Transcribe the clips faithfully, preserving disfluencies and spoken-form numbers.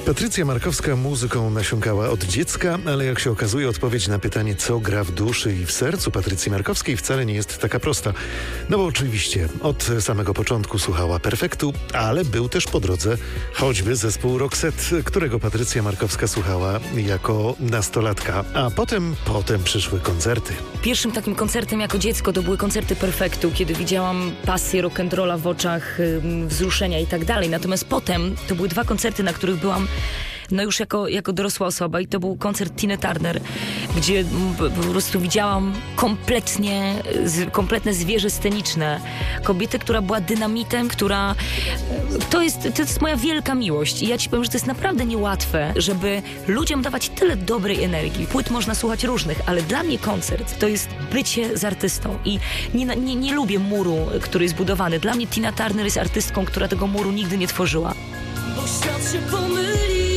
Patrycja Markowska muzyką nasiąkała od dziecka, ale jak się okazuje, odpowiedź na pytanie, co gra w duszy i w sercu Patrycji Markowskiej, wcale nie jest taka prosta. No bo oczywiście od samego początku słuchała Perfektu, ale był też po drodze choćby zespół Roxette, którego Patrycja Markowska słuchała jako nastolatka. A potem, potem przyszły koncerty. Pierwszym takim koncertem jako dziecko to były koncerty Perfektu, kiedy widziałam pasję rock'n'rolla w oczach, wzruszenia i tak dalej. Natomiast potem to były dwa koncerty, na których byłam no już jako, jako dorosła osoba i to był koncert Tiny Turner, gdzie po prostu widziałam kompletnie, kompletne zwierzę sceniczne. Kobietę, która była dynamitem, która... To jest, to jest moja wielka miłość i ja ci powiem, że to jest naprawdę niełatwe, żeby ludziom dawać tyle dobrej energii. Płyt można słuchać różnych, ale dla mnie koncert to jest bycie z artystą i nie, nie, nie lubię muru, który jest budowany. Dla mnie Tina Turner jest artystką, która tego muru nigdy nie tworzyła. Bo świat się pomylił,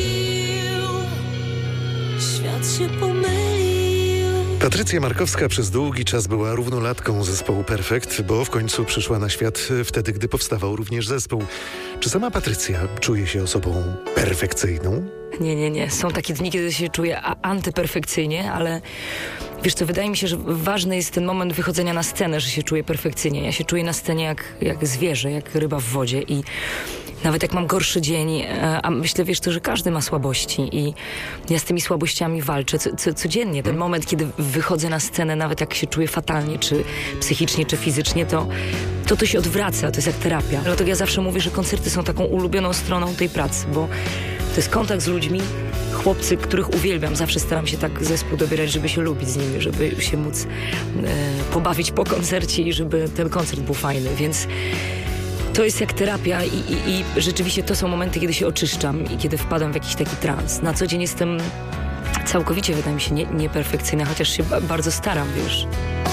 świat się pomylił. Patrycja Markowska przez długi czas była równolatką zespołu Perfekt, bo w końcu przyszła na świat wtedy, gdy powstawał również zespół. Czy sama Patrycja czuje się osobą perfekcyjną? Nie, nie, nie. Są takie dni, kiedy się czuję a- antyperfekcyjnie, ale wiesz co, wydaje mi się, że ważny jest ten moment wychodzenia na scenę, że się czuję perfekcyjnie. Ja się czuję na scenie jak, jak zwierzę, jak ryba w wodzie i nawet jak mam gorszy dzień, a myślę, wiesz, to, że każdy ma słabości i ja z tymi słabościami walczę co, co, codziennie. Ten moment, kiedy wychodzę na scenę, nawet jak się czuję fatalnie, czy psychicznie, czy fizycznie, to to, to się odwraca, to jest jak terapia. Dlatego ja zawsze mówię, że koncerty są taką ulubioną stroną tej pracy, bo to jest kontakt z ludźmi, chłopcy, których uwielbiam. Zawsze staram się tak zespół dobierać, żeby się lubić z nimi, żeby się móc e, pobawić po koncercie i żeby ten koncert był fajny, więc to jest jak terapia i, i, i rzeczywiście to są momenty, kiedy się oczyszczam i kiedy wpadam w jakiś taki trans. Na co dzień jestem całkowicie, wydaje mi się, nie, nieperfekcyjna, chociaż się ba- bardzo staram, wiesz.